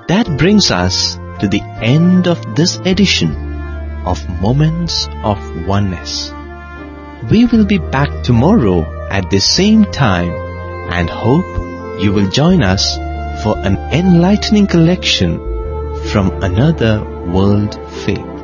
That brings us to the end of this edition of Moments of Oneness. We will be back tomorrow at the same time and hope you will join us for an enlightening collection from another world faith.